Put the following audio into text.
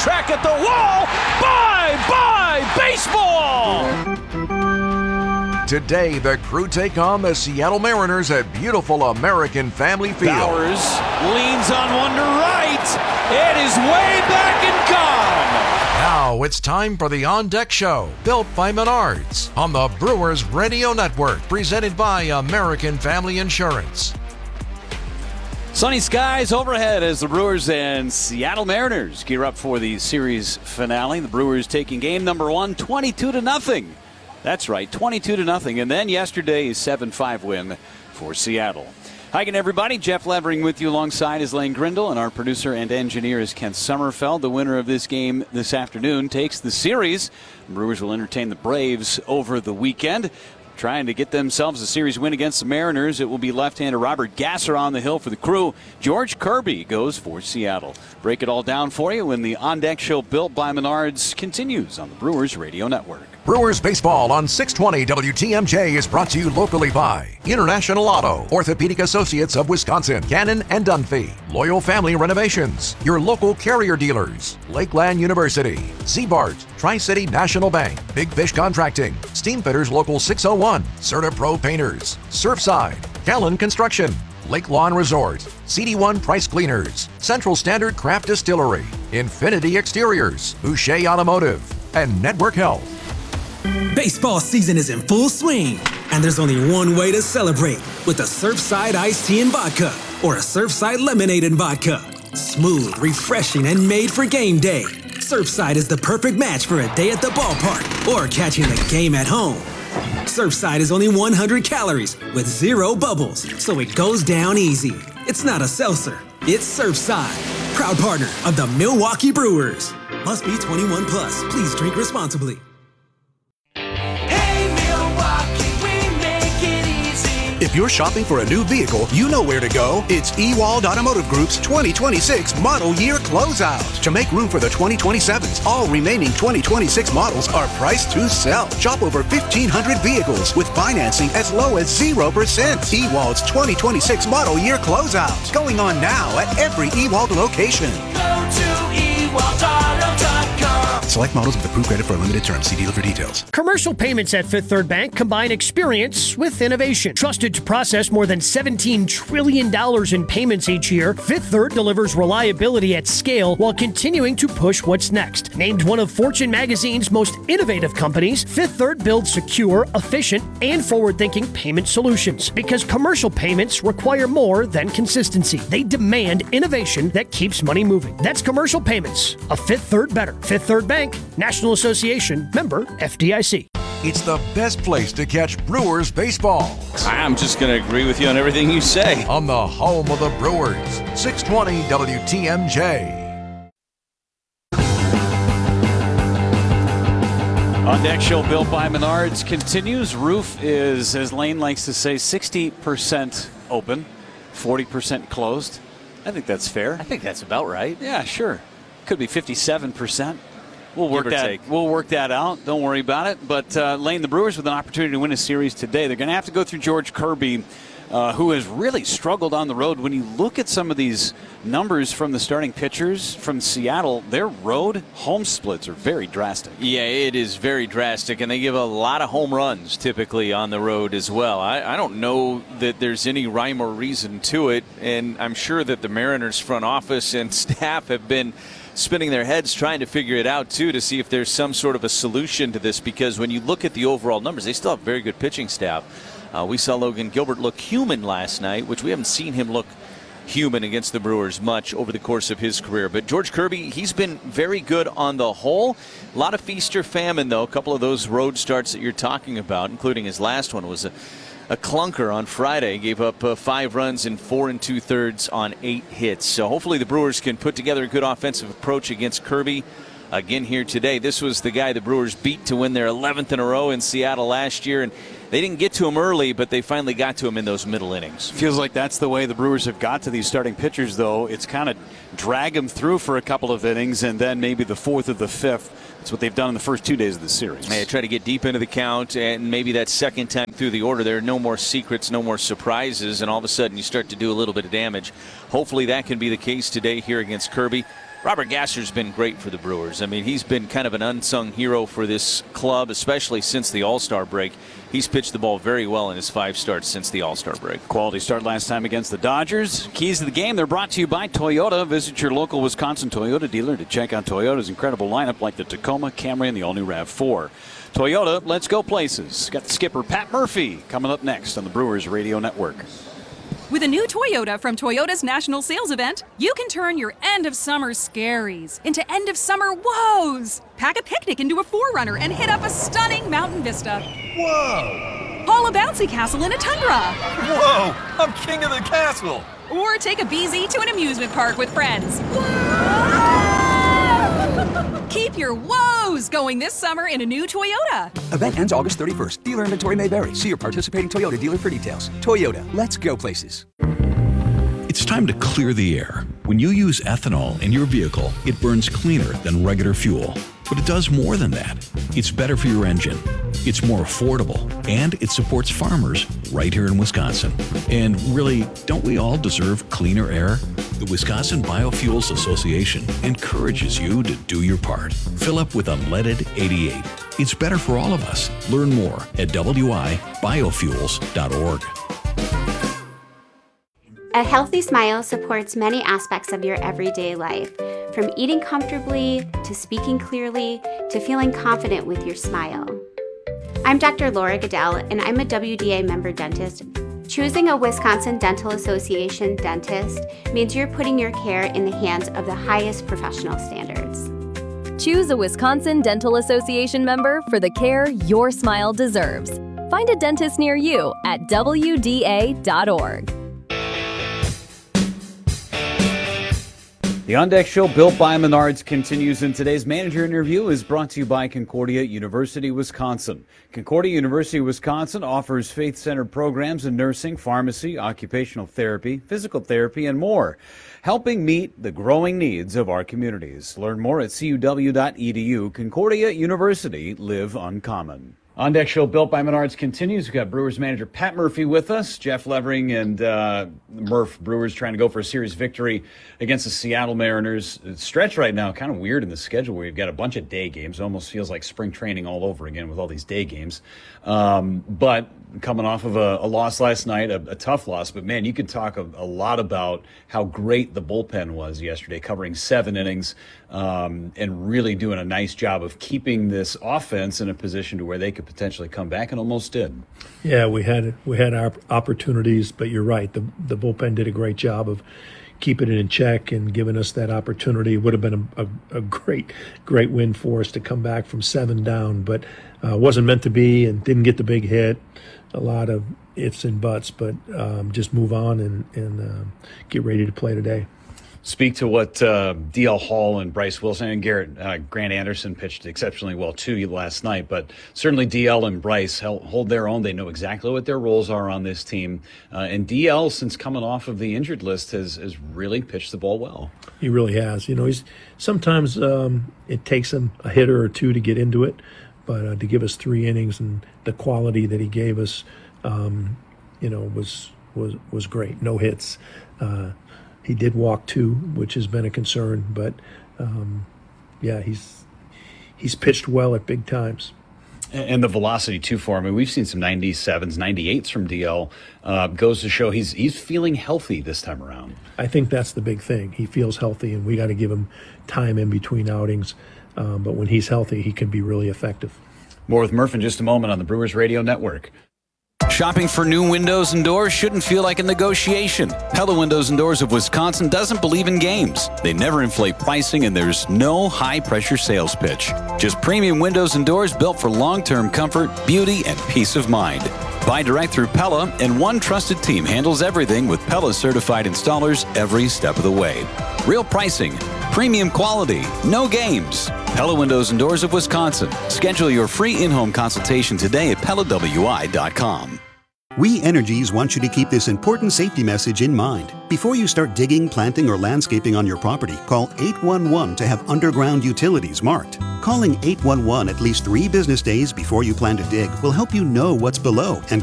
track at the wall. Bye-bye baseball! Today, the Crew take on the Seattle Mariners at beautiful American Family Field. Bowers leans on one to right. It is way back and gone. Now it's time for the On Deck Show, built by Menards, on the Brewers Radio Network, presented by American Family Insurance. Sunny skies overhead as the Brewers and Seattle Mariners gear up for the series finale. The Brewers taking game number 1, 22-0. That's right, 22-0. And then yesterday's 7-5 win for Seattle. Hi again, everybody. Jeff Levering with you alongside is Lane Grindle, and our producer and engineer is Kent Sommerfeld. The winner of this game this afternoon takes the series. The Brewers will entertain the Braves over the weekend, trying to get themselves a series win against the Mariners. It will be left-hander Robert Gasser on the hill for the Crew. George Kirby goes for Seattle. Break it all down for you when the On Deck Show built by Menards continues on the Brewers Radio Network. Brewers baseball on 620 WTMJ is brought to you locally by International Auto, Orthopedic Associates of Wisconsin, Cannon and Dunphy, Loyal Family Renovations, your local Carrier dealers, Lakeland University, Seabart, Tri-City National Bank, Big Fish Contracting, Steamfitters Local 601, Certa Pro Painters, Surfside, Callan Construction, Lake Lawn Resort, CD1 Price Cleaners, Central Standard Craft Distillery, Infinity Exteriors, Boucher Automotive, and Network Health. Baseball season is in full swing, and there's only one way to celebrate, with a Surfside iced tea and vodka or a Surfside lemonade and vodka. Smooth, refreshing, and made for game day. Surfside is the perfect match for a day at the ballpark or catching the game at home. Surfside is only 100 calories with 0 bubbles, so it goes down easy. It's not a seltzer, it's Surfside. Proud partner of the Milwaukee Brewers. Must be 21 plus. Please drink responsibly. If you're shopping for a new vehicle, you know where to go. It's Ewald Automotive Group's 2026 model year closeout. To make room for the 2027s, all remaining 2026 models are priced to sell. Shop over 1,500 vehicles with financing as low as 0%. Ewald's 2026 model year closeout. Going on now at every Ewald location. Go to EwaldAuto.com. Select models with approved credit for a limited term. See dealer for details. Commercial payments at Fifth Third Bank combine experience with innovation. Trusted to process more than $17 trillion in payments each year, Fifth Third delivers reliability at scale while continuing to push what's next. Named one of Fortune magazine's most innovative companies, Fifth Third builds secure, efficient, and forward-thinking payment solutions. Because commercial payments require more than consistency. They demand innovation that keeps money moving. That's commercial payments. A Fifth Third better. Fifth Third Bank, National Association, member FDIC. It's the best place to catch Brewers baseball. I'm just going to agree with you on everything you say. On the home of the Brewers, 620 WTMJ. On Deck Show built by Menards continues. Roof is, as Lane likes to say, 60% open, 40% closed. I think that's fair. I think that's about right. Yeah, sure. Could be 57%. We'll work that out. Don't worry about it. But Lane, the Brewers with an opportunity to win a series today. They're going to have to go through George Kirby, who has really struggled on the road. When you look at some of these numbers from the starting pitchers from Seattle, their road home splits are very drastic. Yeah, it is very drastic, and they give a lot of home runs typically on the road as well. I don't know that there's any rhyme or reason to it, and I'm sure that the Mariners front office and staff have been spinning their heads trying to figure it out, too, to see if there's some sort of a solution to this, because when you look at the overall numbers, they still have a very good pitching staff. We saw Logan Gilbert look human last night, which we haven't seen him look human against the Brewers much over the course of his career. But George Kirby, he's been very good on the whole. A lot of feast or famine, though. A couple of those road starts that you're talking about, including his last one, was a clunker on Friday. Gave up 5 runs in 4 2/3 on 8 hits. So hopefully the Brewers can put together a good offensive approach against Kirby again here today. This was the guy the Brewers beat to win their 11th in a row in Seattle last year, and they didn't get to him early, but they finally got to him in those middle innings. Feels like that's the way the Brewers have got to these starting pitchers, though. It's kind of drag them through for a couple of innings, and then maybe the 4th or the 5th. That's what they've done in the first 2 days of the series. They try to get deep into the count, and maybe that second time through the order, there are no more secrets, no more surprises, and all of a sudden you start to do a little bit of damage. Hopefully that can be the case today here against Kirby. Robert Gasser's been great for the Brewers. I mean, he's been kind of an unsung hero for this club, especially since the All-Star break. He's pitched the ball very well in his 5 starts since the All-Star break. Quality start last time against the Dodgers. Keys to the game, they're brought to you by Toyota. Visit your local Wisconsin Toyota dealer to check out Toyota's incredible lineup like the Tacoma, Camry, and the all-new RAV4. Toyota, let's go places. Got the skipper Pat Murphy coming up next on the Brewers Radio Network. With a new Toyota from Toyota's National Sales Event, you can turn your end-of-summer scaries into end-of-summer woes. Pack a picnic into a 4Runner and hit up a stunning mountain vista. Whoa! Haul a bouncy castle in a Tundra. Whoa! I'm king of the castle! Or take a BZ to an amusement park with friends. Keep your woes going this summer in a new Toyota. Event ends August 31st. Dealer inventory may vary. See your participating Toyota dealer for details. Toyota, let's go places. It's time to clear the air. When you use ethanol in your vehicle, it burns cleaner than regular fuel. But it does more than that. It's better for your engine. It's more affordable. And it supports farmers right here in Wisconsin. And really, don't we all deserve cleaner air? The Wisconsin Biofuels Association encourages you to do your part. Fill up with unleaded 88. It's better for all of us. Learn more at wibiofuels.org. A healthy smile supports many aspects of your everyday life, from eating comfortably, to speaking clearly, to feeling confident with your smile. I'm Dr. Laura Goodell, and I'm a WDA member dentist. Choosing a Wisconsin Dental Association dentist means you're putting your care in the hands of the highest professional standards. Choose a Wisconsin Dental Association member for the care your smile deserves. Find a dentist near you at WDA.org. The On Deck Show, built by Menards, continues, and today's manager interview is brought to you by Concordia University, Wisconsin. Concordia University, Wisconsin offers faith-centered programs in nursing, pharmacy, occupational therapy, physical therapy, and more, helping meet the growing needs of our communities. Learn more at cuw.edu. Concordia University, live uncommon. On Deck Show, built by Menards, continues. We've got Brewers manager Pat Murphy with us. Jeff Levering and Murph, Brewers trying to go for a series victory against the Seattle Mariners. It's stretch right now, kind of weird in the schedule where you've got a bunch of day games. It almost feels like spring training all over again with all these day games. But coming off of a loss last night, a tough loss, but man, you could talk a lot about how great the bullpen was yesterday, covering 7 innings and really doing a nice job of keeping this offense in a position to where they could potentially come back, and almost did. Yeah, we had our opportunities, but you're right. The bullpen did a great job of keeping it in check and giving us that opportunity. It would have been a great win for us to come back from 7 down, but wasn't meant to be and didn't get the big hit. A lot of ifs and buts, but just move on and get ready to play today. Speak to what DL Hall and Bryce Wilson and Grant Anderson pitched exceptionally well too last night, but certainly DL and Bryce hold their own. They know exactly what their roles are on this team. And DL, since coming off of the injured list, has really pitched the ball well. He really has. You know, he's sometimes it takes him a hitter or two to get into it, but to give us 3 innings and the quality that he gave us, was great. No hits. He did walk 2, which has been a concern, but he's pitched well at big times. And the velocity too for him. I mean, we've seen some 97s, 98s from DL. Goes to show he's feeling healthy this time around. I think that's the big thing. He feels healthy, and we got to give him time in between outings. But when he's healthy, he can be really effective. More with Murph in just a moment on the Brewers Radio Network. Shopping for new windows and doors shouldn't feel like a negotiation. Pella Windows and Doors of Wisconsin doesn't believe in games. They never inflate pricing, and there's no high-pressure sales pitch. Just premium windows and doors built for long-term comfort, beauty, and peace of mind. Buy direct through Pella, and one trusted team handles everything with Pella-certified installers every step of the way. Real pricing, premium quality, no games. Pella Windows and Doors of Wisconsin. Schedule your free in-home consultation today at PellaWI.com. We Energies want you to keep this important safety message in mind. Before you start digging, planting, or landscaping on your property, call 811 to have underground utilities marked. Calling 811 at least 3 business days before you plan to dig will help you know what's below and